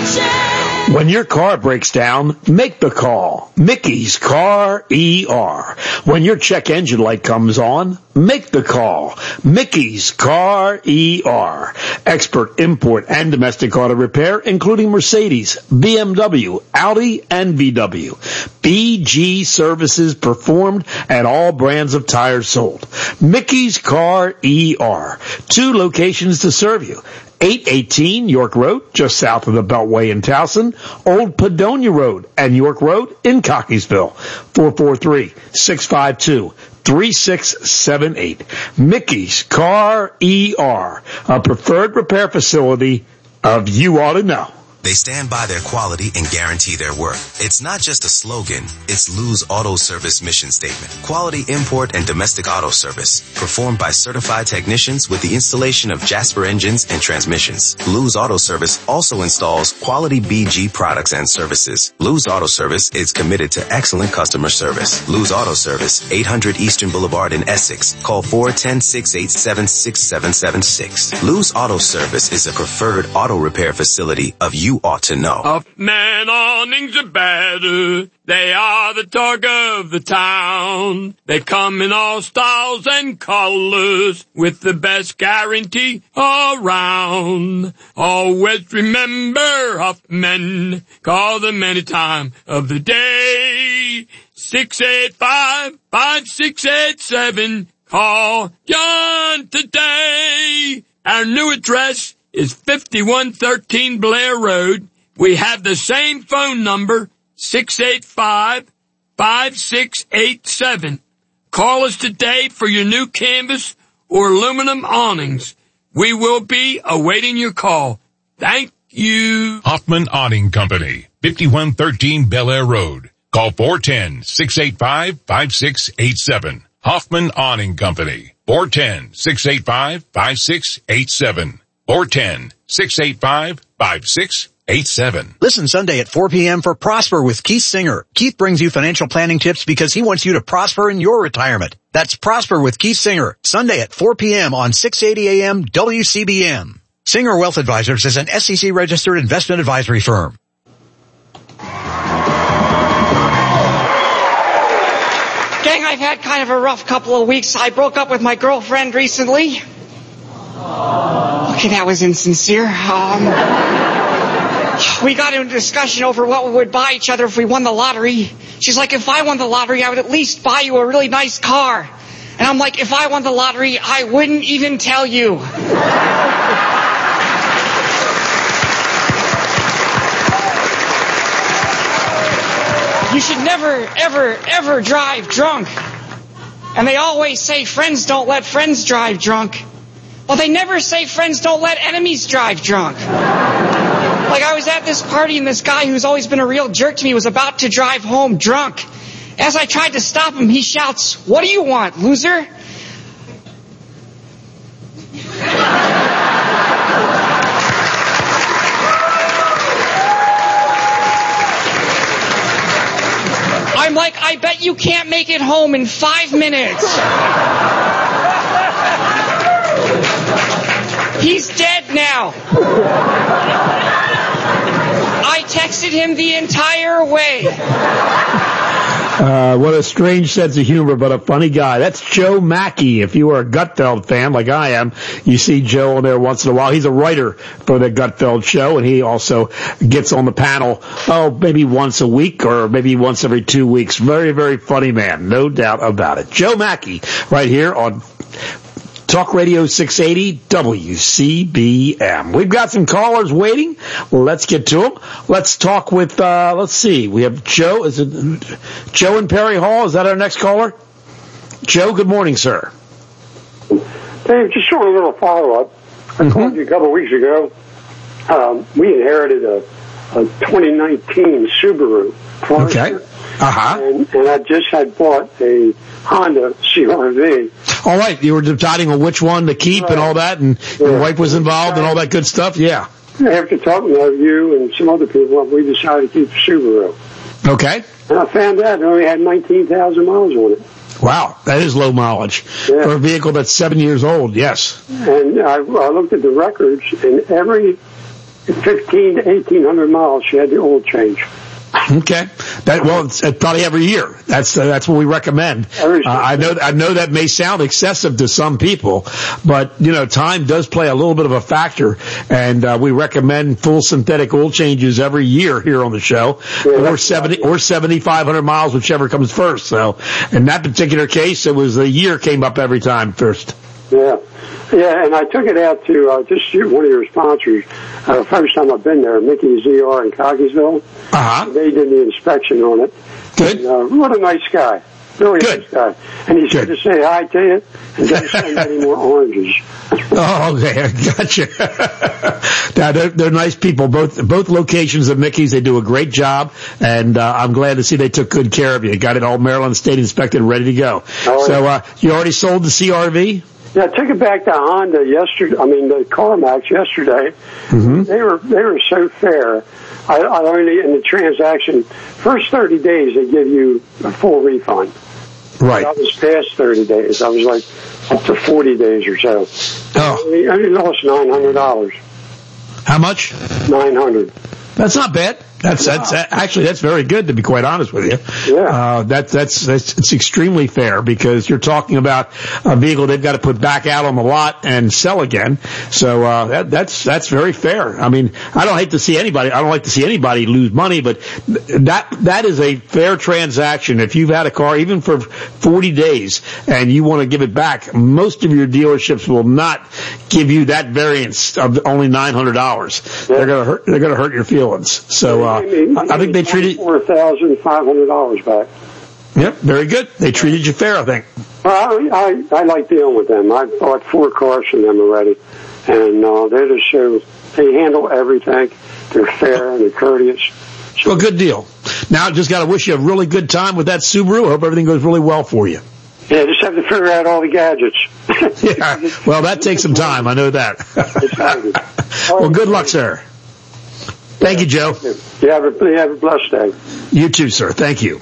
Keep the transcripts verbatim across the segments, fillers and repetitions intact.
When your car breaks down, make the call. Mickey's Car E R. When your check engine light comes on, make the call. Mickey's Car E R. Expert import and domestic auto repair, including Mercedes, B M W, Audi, and V W. B G services performed and all brands of tires sold. Mickey's Car E R. Two locations to serve you. eight eighteen York Road, just south of the Beltway in Towson. Old Padonia Road and York Road in Cockeysville. four four three, six five two, three six seven eight. Mickey's Car E R, a preferred repair facility of You Ought to Know. They stand by their quality and guarantee their work. It's not just a slogan, it's Lou's Auto Service mission statement. Quality import and domestic auto service, performed by certified technicians with the installation of Jasper engines and transmissions. Lou's Auto Service also installs quality B G products and services. Lou's Auto Service is committed to excellent customer service. Lou's Auto Service, eight hundred Eastern Boulevard in Essex. Call four one zero, six eight seven, six seven seven six. Lou's Auto Service is a preferred auto repair facility of You Ought to Know. Huffman awnings are better. They are the talk of the town. They come in all styles and colors with the best guarantee around. Always remember Huffman. Call them any time of the day. six eight five, five six eight seven. Call John today. Our new address is fifty-one thirteen Blair Road. We have the same phone number, six eight five, five six eight seven. Call us today for your new canvas or aluminum awnings. We will be awaiting your call. Thank you. Hoffman Awning Company, fifty-one thirteen Bel Air Road. Call four one zero, six eight five, five six eight seven. Hoffman Awning Company, four one zero, six eight five, five six eight seven. four one zero, six eight five, five six eight seven. Listen Sunday at four p.m. for Prosper with Keith Singer. Keith brings you financial planning tips because he wants you to prosper in your retirement. That's Prosper with Keith Singer, Sunday at four p.m. on six eighty A M W C B M. Singer Wealth Advisors is an S E C-registered investment advisory firm. Gang, I've had kind of a rough couple of weeks. I broke up with my girlfriend recently. Okay, that was insincere. Um, we got into a discussion over what we would buy each other if we won the lottery. She's like, if I won the lottery, I would at least buy you a really nice car. And I'm like, if I won the lottery, I wouldn't even tell you. You should never, ever, ever drive drunk. And they always say friends don't let friends drive drunk. Well, they never say friends don't let enemies drive drunk. Like, I was at this party and this guy who's always been a real jerk to me was about to drive home drunk. As I tried to stop him, he shouts, "What do you want, loser?" I'm like, I bet you can't make it home in five minutes. He's dead now. I texted him the entire way. Uh, what a strange sense of humor, but a funny guy. That's Joe Mackey. If you are a Gutfeld fan like I am, you see Joe on there once in a while. He's a writer for the Gutfeld show, and he also gets on the panel, oh, maybe once a week or maybe once every two weeks. Very, very funny man. No doubt about it. Joe Mackey right here on Talk Radio six eighty W C B M. We've got some callers waiting. Well, let's get to them. Let's talk with, uh, let's see. We have Joe. Is it Joe in Perry Hall? Is that our next caller? Joe, good morning, sir. Dave, just showing a little follow-up. I mm-hmm. called you a couple of weeks ago. Um, we inherited a, a twenty nineteen Subaru Forester. Okay. Uh-huh. And, and I just had bought a Honda C R V. All right, you were deciding on which one to keep right. and all that, and yeah. your wife was involved and all that good stuff, yeah. After talking to you and some other people, we decided to keep the Subaru. Okay. And I found out it only had nineteen thousand miles on it. Wow, that is low mileage yeah. for a vehicle that's seven years old, yes. And I, I looked at the records, and every fifteen to eighteen hundred miles, she had the oil change. Okay. That, well, it's, it's probably every year. That's uh, that's what we recommend. Uh, I know I know that may sound excessive to some people, but you know, time does play a little bit of a factor, and uh, we recommend full synthetic oil changes every year here on the show, yeah, or seventy or seventy-five hundred miles, whichever comes first. So, in that particular case, it was the year came up every time first. Yeah. Yeah, and I took it out to uh, just one of your sponsors. Uh, the first time I've been there, Mickey Z R in Cockeysville. Uh-huh. They did the inspection on it. Good. And, uh, what a nice guy. Really Good. nice guy. And he said Good. to say hi to you and don't send any more oranges. Oh, okay. Gotcha. Now, they're, they're nice people. Both both locations of Mickey's, they do a great job, and uh, I'm glad to see they took good care of you. Got it all Maryland State inspected and ready to go. Oh, so yeah. uh, you already sold the C R V? Yeah, I took it back to Honda yesterday. I mean, the CarMax yesterday. Mm-hmm. They were they were so fair. I, I only in the transaction first thirty days they give you a full refund. Right. I was past thirty days. I was like up to forty days or so. Oh. I only lost nine hundred dollars. How much? Nine hundred. That's not bad. That's that's actually that's very good, to be quite honest with you. Yeah. Uh, that, that's that's it's extremely fair, because you're talking about a vehicle they've got to put back out on the lot and sell again. So uh, that, that's that's very fair. I mean, I don't hate to see anybody. I don't like to see anybody lose money, but that that is a fair transaction. If you've had a car even for forty days and you want to give it back, most of your dealerships will not give you that variance of only nine hundred dollars. Yeah. They're gonna hurt. They're gonna hurt your feelings. So. Uh, I think they treated four thousand five hundred dollars back. Yep, very good. They treated you fair, I think. Well, I, I I like dealing with them. I bought four cars from them already, and uh, they're just so they handle everything. They're fair and they're courteous. So, well, good deal. Now, just got to wish you a really good time with that Subaru. Hope everything goes really well for you. Yeah, just have to figure out all the gadgets. Yeah, well, that takes some time. I know that. Well, good luck, sir. Thank you, Joe. You have a, you have a blessed day. You too, sir. Thank you.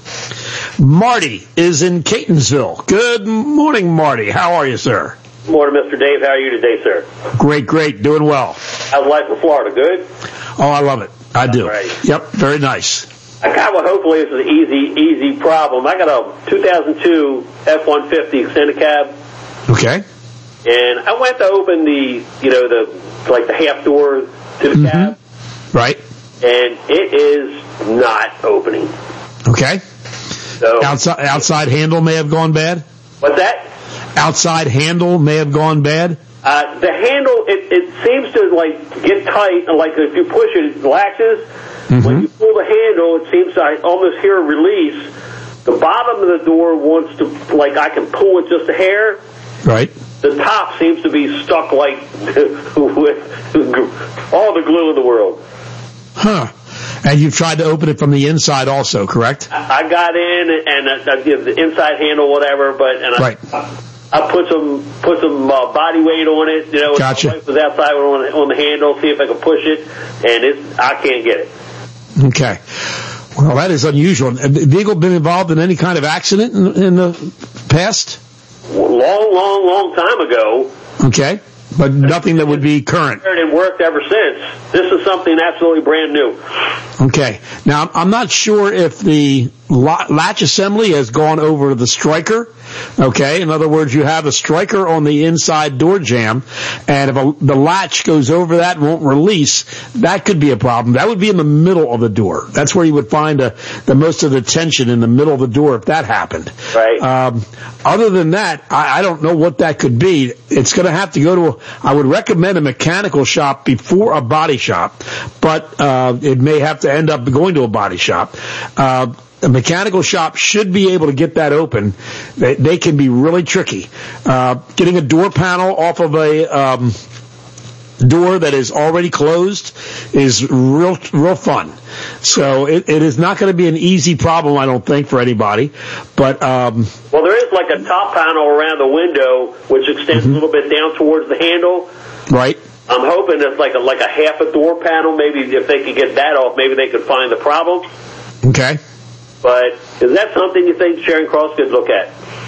Marty is in Catonsville. Good morning, Marty. How are you, sir? Good morning, Mister Dave. How are you today, sir? Great, great. Doing well. How's life in Florida? Good? Oh, I love it. I do. Right. Yep, very nice. I kind of hopefully this is an easy, easy problem. I got a two thousand two F one fifty extended cab. Okay. And I went to open the, you know, the, like the half door to the mm-hmm. cab. Right. And it is not opening. Okay. So outside outside handle may have gone bad. What's that? Outside handle may have gone bad. Uh, the handle, it, it seems to like get tight, and like if you push it, it latches. Mm-hmm. When you pull the handle, it seems I almost hear a release. The bottom of the door wants to, like I can pull it just a hair. Right. The top seems to be stuck like with all the glue in the world. Huh. And you've tried to open it from the inside also, correct? I got in and I did the inside handle, whatever, but and right. I, I put some put some uh, body weight on it. You know, gotcha. My wife was outside on on the handle, see if I could push it, and it's I can't get it. Okay. Well, that is unusual. Have the vehicle been involved in any kind of accident in, in the past? Long, long, long time ago. Okay. But nothing that would be current. It worked ever since. This is something absolutely brand new. Okay. Now, I'm not sure if the latch assembly has gone over the striker. Okay. In other words, you have a striker on the inside door jamb, and if a, the latch goes over that and won't release, that could be a problem. That would be in the middle of the door. That's where you would find a, the most of the tension, in the middle of the door if that happened. Right. Um, other than that, I, I don't know what that could be. It's going to have to go to a, I would recommend a mechanical shop before a body shop, but uh, it may have to end up going to a body shop. Uh, a mechanical shop should be able to get that open. They, they can be really tricky. Uh, getting a door panel off of a um, door that is already closed is real, real fun. So it, it is not going to be an easy problem, I don't think, for anybody. But um, well, there is like a top panel around the window which extends mm-hmm. a little bit down towards the handle. Right. I'm hoping it's like a like a half a door panel. Maybe if they could get that off, maybe they could find the problem. Okay. But is that something you think Charing Cross could look at?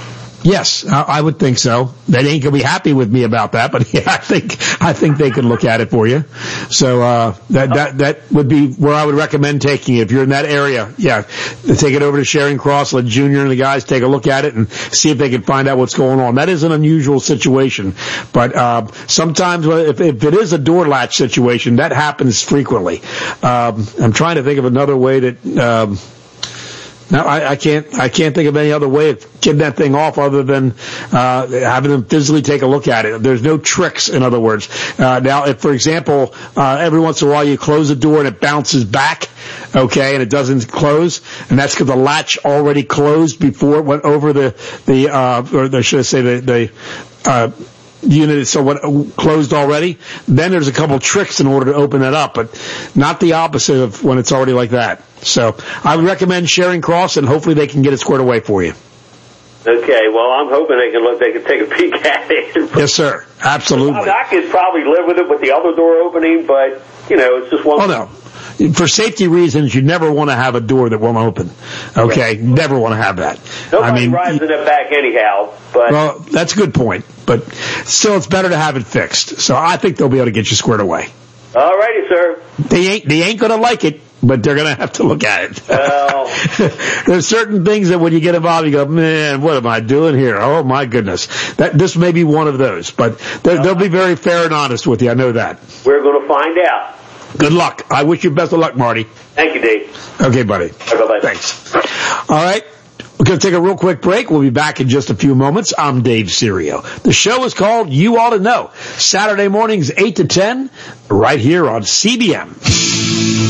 Yes, I, I would think so. They ain't gonna be happy with me about that, but yeah, I think I think they could look at it for you. So uh that that that would be where I would recommend taking it if you're in that area. Yeah, take it over to Charing Cross. Let Junior and the guys take a look at it and see if they can find out what's going on. That is an unusual situation, but uh sometimes if, if it is a door latch situation, that happens frequently. Um, I'm trying to think of another way that. Um, No, I, I can't. I can't think of any other way of getting that thing off other than uh having them physically take a look at it. There's no tricks, in other words. Uh Now, if, for example, uh every once in a while you close the door and it bounces back, okay, and it doesn't close, and that's because the latch already closed before it went over the the uh or the, should I say the the uh unit, so what closed already, then there's a couple tricks in order to open it up, but not the opposite of when it's already like that. So I would recommend Charing Cross, and hopefully they can get it squared away for you. Okay, well, I'm hoping they can look, they can take a peek at it. Yes, sir. Absolutely. I, mean, I could probably live with it with the other door opening, but, you know, it's just one. Oh, no. For safety reasons, you never want to have a door that won't open. Okay? Right. Never want to have that. Nobody I mean, rides in it back anyhow. But well, that's a good point. But still, it's better to have it fixed. So I think they'll be able to get you squared away. All righty, sir. They ain't, they ain't going to like it, but they're going to have to look at it. Well, there's certain things that when you get involved, you go, man, what am I doing here? Oh, my goodness. That This may be one of those. But they'll be very fair and honest with you. I know that. We're going to find out. Good luck. I wish you best of luck, Marty. Thank you, Dave. Okay, buddy. Bye-bye. Thanks. All right. We're going to take a real quick break. We'll be back in just a few moments. I'm Dave Serio. The show is called You Ought to Know. Saturday mornings, eight to ten, right here on C B M.